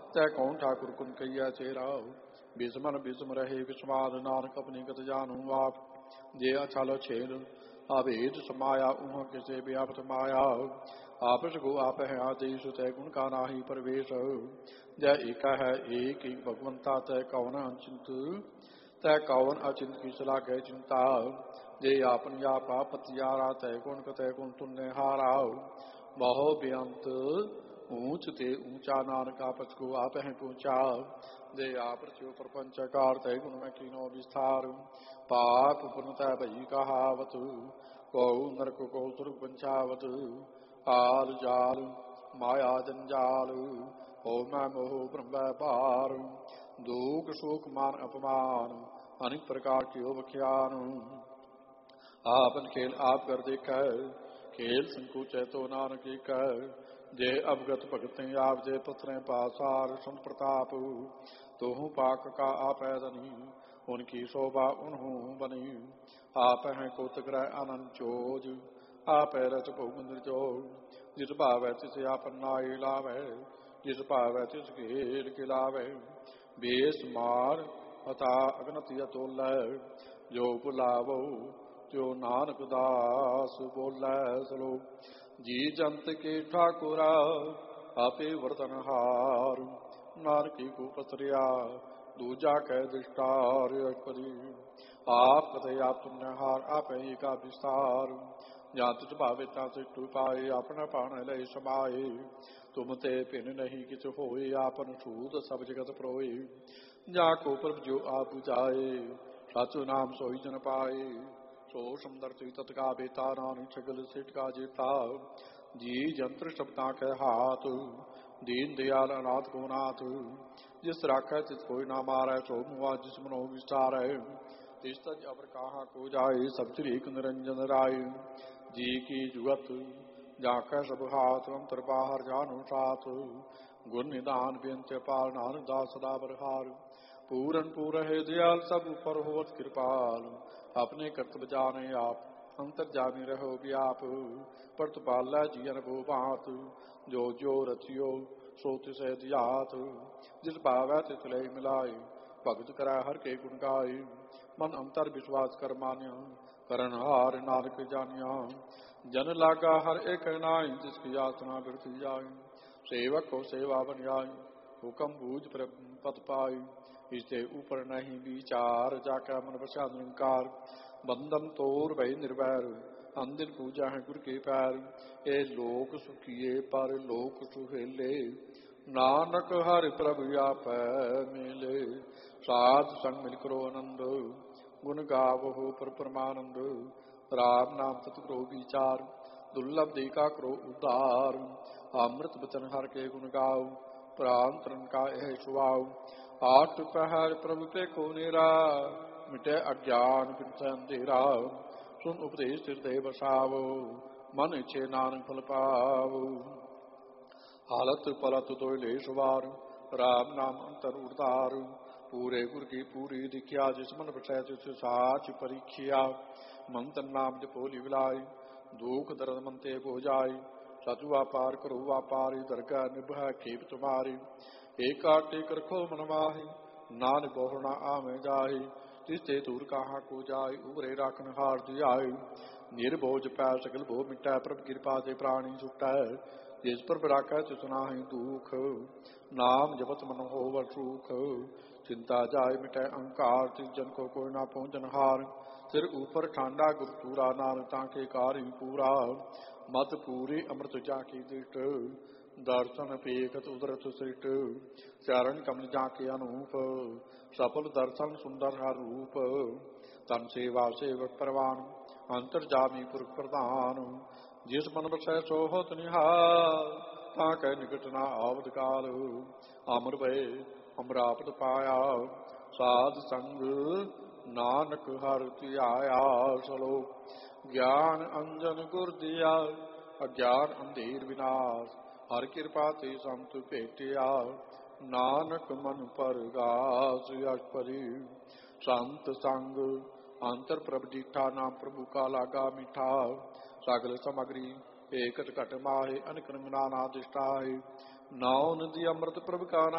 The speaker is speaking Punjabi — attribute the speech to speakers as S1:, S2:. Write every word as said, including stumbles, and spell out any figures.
S1: ਤੈ ਕੌਣ ਠਾਕੁਰ ਕੁਨ ਕਈਆ ਚੇਰਾ। ਬਿਸਮਨ ਬਿਸਮ ਰਹੇ ਵਿਸਮਾਦ ਨਾਨਕ ਆਪਣੀ ਗਤ ਜਾਨੂ ਆਪ। ਜੇ ਅਛਲ ਛੇਲ ਆਭੇਦ ਸਮਾਇਆ ਉਹਾਂ ਕਿਸੇ ਵਿਆਪਤ ਮਾਇਆ। ਆਪਸ ਗੋ ਆਪ ਹੈ ਆਦੇਸ਼ ਤੈ ਗੁਣ ਕਾ ਨਾਹੀ ਪਰਵੇਸ਼। ਜੈ ਏਕਾ ਹੈ ਏਕ ਏਕ ਭਗਵੰਤਾ ਤੈ ਕੌਣ ਅਚਿੰਤ। ਤੈ ਕੌਣ ਅਚਿੰਤ ਕੀ ਸਲਾਘੈ ਚਿੰਤਾ। ਜੇ ਆਪਨ ਆਪਾ ਪਤਿਆਰਾ ਤੈ ਗੁਣ ਕਤੈ ਗੁਣ ਤੁਨੇ ਹਾਰਾ। ਬਹੁ ਬੇਅੰਤ ਊਚ ਤੇ ਊਚਾ ਨਾਨਕ ਆਪਸ ਕੋ ਆਪ ਹੈ ਪਹੁੰਚਾ। ਜੇ ਆਪ ਰਚਿਓ ਪ੍ਰਪੰਚ ਕਾਰ ਤੈ ਗੁਣ ਮੈਂ ਕੀਨੋ ਵਿਸਥਾਰ। ਪਾਪ ਪੁਨ ਤੈ ਭਈ ਕਹਾਵਤ ਕਉ ਨਰਕ ਕੋ ਸੁਰਗ ਪੰਚਾਵਤ। ਆਲ ਜਾਲ ਮਾਇਆ ਜੰਜਾਲ ਹੋ ਮੈਂ ਮੋਹ ਭ੍ਰਮੈ ਭਾਰ। ਦੁਖ ਸੁਖ ਮਾਨ ਅਪਮਾਨ ਅਨੇਕ ਪ੍ਰਕਾਰ ਕਿਓ ਬਖਿਆਨ। ਆਪਨ ਖੇਲ ਆਪ ਕਰ ਦੇਖੈ ਖੇਲ ਸੰਕੋਚੈ ਤੋ ਨਾਨਕ ਏਕੈ। ਜੇ ਅਵਗਤ ਭਗਤ ਆਪ ਜੇ ਪੁੱਤਰੇ ਪਾਸਾਰ ਸੰਤ ਪ੍ਰਤਾਪ। ਤੋਹੂ ਪਾਕ ਕਾ ਆਪੈ ਦਨੀ ਉਨਕੀ ਸ਼ੋਭਾ ਉਨਹੂ ਬਨੀ। ਆਪ ਹੈ ਕੋਤਕ ਰਹਿ ਆਨੰਦ ਚੋਜ ਆਪੈ ਰਚ ਭੋਗ ਨਿਰਜੋਗ। ਜਿਸ ਭਾਵੈ ਤਿਸ ਆਪਨ ਨਾਇ ਲਾਵੈ ਜਿਸ ਭਾਵੈ ਤਿਸ ਘੇਰ ਕੇ ਲਾਵੈ। ਬੇਸ ਮਾਰ ਅਤਾ ਅਗਨਤੀ ਅਤੋਲੈ ਜੋ ਬੁਲਾਵੋ ਜੋ ਨਾਨਕ ਦਾਸ ਬੋਲੇ ਸਲੋਕ। ਜੀ ਜੰਤ ਕੇ ਠਾਕੁਰਾ ਆਪੇ ਵਰਤਨਹਾਰ। ਨਾਨਕੀ ਕੋ ਪਸਰਿਆ ਦੂਜਾ ਕਹਿ ਦਿਸ਼ਟਾਰ। ਅਕਰੀ ਆਪ ਕਥੇ ਆਪ ਤੁਮਨਹਾਰ ਆਪੇ ਏਕਾ ਵਿਸਤਾਰ। ਜਾਂ ਤੁਝ ਭਾਵੇ ਤਾਂ ਸਿੱਟੂ ਪਾਏ ਆਪਣਾ ਭਾਣ ਲੈ ਸਮਾਏ। ਤੁਮ ਤੇ ਭਿੰਨ ਨਹੀਂ ਕਿਛ ਹੋਏ ਆਪਨ ਛੂਤ ਸਭ ਜਗਤ ਪਰੋਏ। ਜਾਂ ਕੋ ਪ੍ਰਭ ਜੋ ਆਪ ਬੁਝਾਏ ਸਚੁ ਨਾਮ ਸੋਈ ਜਨ ਪਾਏ। ਸੋ ਸੁੰਦਰ ਤੁਈ ਤਤਕਾ ਬੇਤਾ ਨਾਨਕ ਛਗਲ ਸਿਟ ਕਾ ਜੇਤਾ। ਜੀ ਜੰਤਰ ਸ਼ਬਦਾਂ ਕੈ ਹਾਥ ਦੀਨ ਦਿਆਲ ਅਨਾਥ ਕੋ ਨਾਥ। ਜਿਸ ਰਾਖੈ ਤਿਸ ਕੋਈ ਨਾ ਮਾਰੈ ਸੋ ਮੁਆ ਜਿਸ ਮਨੋ ਵਿਚਾਰੈ। ਤਿਸ ਤਜ ਅਵਰ ਕਾਹਾ ਕੋ ਜਾਏ ਸਭ ਤਰੀਕ ਨਿਰੰਜਨ ਰਾਏ। ਜੀ ਕੀ ਜੁਗਤ ਜਾਕੈ ਸਭ ਹਾਥ ਅੰਤਰ ਬਾਹਰ ਜਾਨੂ ਸਾਥ। ਗੁਰ ਨਿਧਾਨ ਬੇਨਤ ਪਾਲ ਨਾਨਕ ਦਾਸ ਸਦਾ ਬਰਹਾਰ। ਪੂਰਨ ਪੂਰ ਹੈ ਦਿਆਲ ਸਭ ਉਪਰ ਹੋਵਤ ਕਿਰਪਾਲ। ਆਪਣੇ ਕਰਤਬ ਜਾਣੇ ਆਪ ਅੰਤਰ ਜਾਮੀ ਰਹੋ ਵਿਆਪ। ਪਰਤ ਪਾਲੈ ਜੀਅਨ ਬੋ ਬਾਤ ਜੋ ਜੋ ਰਚਿਓ ਸੋ ਤਿਸੈ ਦਿਆਤ। ਜਿਸ ਭਾਵੈ ਤਿਸ ਲੈ ਮਿਲਾਏ ਭਗਤ ਕਰੈ ਹਰ ਕੇ ਗੁਣ ਗਾਏ। ਮਨ ਅੰਤਰ ਵਿਸ਼ਵਾਸ ਕਰ ਮਾਨਿਆ ਕਰਨ ਹਾਰ ਨਾਨਕ ਜਾਣਿਆ। ਜਨ ਲਾਗਾ ਹਰ ਏਕ ਨਾਈ ਜਿਸ ਕੀ ਆਸਨਾ ਬਿਰਥੀ ਜਾਏ। ਸੇਵਕ ਕੋ ਸੇਵਾ ਬਨਿਆਈ ਹੁਕਮ ਬੂਝ ਪਦ ਪਾਈ। ਇਸੇ ਉਪਰ ਨਹੀਂ ਵਿਚਾਰ ਜਾਕੈ ਮਨ ਵਸਿਆ ਨਿਰੰਕਾਰ। ਬੰਧਨ ਤੋਰ ਭਈ ਨਿਰਵੈਰ ਅੰਦਿਨ ਪੂਜਾ ਹੈ ਗੁਰ ਕੇ ਪੈਰ। ਇਹ ਲੋਕ ਸੁਖੀਏ ਪਰ ਲੋਕ ਸੁਹੇਲੇ ਨਾਨਕ ਹਰਿ ਪ੍ਰਭ ਆਪੈ ਮੇਲੇ। ਸਾਧ ਸੰਗ ਮਿਲ ਕਰੋ ਆਨੰਦ ਗੁਣ ਗਾਵੋ ਪਰ ਪਰਮਾਨੰਦ। ਰਾਮ ਨਾਮ ਤਤ ਕਰੋ ਵਿਚਾਰ ਦੁਰਲਭ ਦੇ ਕਾ ਕਰੋ ਉਧਾਰ। ਅੰਮ੍ਰਿਤ ਬਚਨ ਹਰ ਕੇ ਗੁਣ ਗਾਓ ਪ੍ਰਾਨ ਤਰਨ ਕਾ ਇਹ ਸੁਆਓ। ਆਠ ਪਹਿਰ ਪ੍ਰਭ ਤੇ ਕੋ ਨੀਰਾ ਮਿਟੇ ਅਗਿਆਨ ਬਿਨਸੈ ਅੰਧੇਰਾ। ਸੁਨ ਉਪਦੇਸ਼ ਹਿਰਦੇ ਬਸਾਵੋ ਮਨ ਇਛੇ ਨਾਨਕ ਫਲ ਪਾਵੋ। ਹਾਲਤ ਪਲਤ ਦੋਇ ਲੈ ਸਵਾਰ ਰਾਮ ਨਾਮ ਅੰਤਰ ਉਰਤਾਰ। ਪੂਰੇ ਗੁਰ ਕੀ ਪੂਰੀ ਦਿਖਿਆ ਜਿਸ ਮਨ ਬਸੈ ਤਿਸ ਸਾਚ ਪਰੀਖਿਆ। ਮਨ ਤਨ ਨਾਮ ਜਪੋ ਲਿਵਲਾਈ ਦੁਖ ਦਰਦ ਮਨ ਤੇ ਬੋ ਜਾਈ। ਸਤੁ ਵਾਪਾਰ ਕਰੋ ਵਾਪਾਰੀ ਦਰਗਾਹ ਨਿਭੈ ਖੇਪ ਤੁਮਾਰੀ। ਏਕਾ ਟੇਕ ਰਖੋ ਮਨ ਮਾਹੀ ਨਾਨਕ ਬਹੁ ਨਾ ਆਵੇਂ ਜਾਹੀ। ਤਿਸ ਤੇ ਦੂਰ ਕਾਹਾਂ ਕੋ ਜਾਏ ਉਬਰੇ ਰਾਖਨ ਹਾਰ ਧਿਆਏ। ਨਿਰਭਉ ਜਪੈ ਸਗਲ ਭਉ ਮਿਟੈ ਪ੍ਰਭ ਕਿਰਪਾ ਤੇ ਪ੍ਰਾਣੀ ਛੁਟੈ। ਜਿਸ ਪ੍ਰਭ ਰਾਖੈ ਤਿਸ ਨਾਹੀ ਦੁਖ ਨਾਮ ਜਪਤ ਮਨ ਹੋਵੈ ਸੁਖ। ਚਿੰਤਾ ਜਾਏ ਮਿਟੈ ਅਹੰਕਾਰ ਤਿਸ ਜਨ ਕੋ ਕੋਈ ਨਾ ਪਹੁੰਚਨ ਹਾਰ। ਸਿਰ ਉਪਰ ਠਾਂਡਾ ਗੁਰ ਪੂਰਾ ਨਾਨਕ ਤਾਂ ਕੇ ਕਾਰਿ ਪੂਰਾ। ਮਤ ਪੂਰੀ ਅੰਮ੍ਰਿਤ ਜਾ ਕੀ ਦਿਟ ਦਰਸ਼ਨ ਪੇਖਤ ਉਦਰਤ ਸ੍ਰਿਟ। ਚਰਨ ਕਮਲ ਜਾ ਕੇ ਅਨੂਪ ਸਫਲ ਦਰਸ਼ਨ ਸੁੰਦਰ ਹਰ ਰੂਪ। ਤਨ ਸੇਵਾ ਸੇਵਕ ਪ੍ਰਵਾਨ ਅੰਤਰ ਜਾਮੀ ਪੁਰਖ ਪ੍ਰਧਾਨ। ਜਿਸ ਮਨ ਬਸੈ ਸੋ ਹੋਤ ਨਿਹਾਲ ਤਾਂ ਕੈ ਨਿਕਟ ਨਾ ਆਵਦ ਕਾਲ। ਅਮਰ ਭਏ ਅਮਰਾਪਤ ਪਾਇਆ ਸਾਧ ਸੰਗ ਨਾਨਕ ਹਰਿ ਧਿਆਇਆ। ਸਲੋਕ ਗਿਆਨ ਅੰਜਨ ਗੁਰ ਦੀਆ ਅਗਿਆਨ ਅੰਧੇਰ ਵਿਨਾਸ਼। ਹਰਿ ਕਿਰਪਾ ਤੇ ਸੰਤ ਭੇਟਿਆ ਨਾਨਕ ਮਨ ਪਰਗਾਸ। ਅਕਪਰੀ ਸੰਤ ਸੰਗ ਅੰਤਰ ਪ੍ਰਭ ਡੀਠਾ ਨਾਮ ਪ੍ਰਭੂ ਕਾ ਲਾਗਾ ਮਿਠਾ। ਸਗਲ ਸਮਗਰੀ ਏਕਟ ਘਟ ਮਾਹੇ ਅਨਕ ਨਾਨਾ ਦਿਸ਼ਟਾਏ। ਨਾਉ ਨਦੀ ਅੰਮ੍ਰਿਤ ਪ੍ਰਭ ਕਾ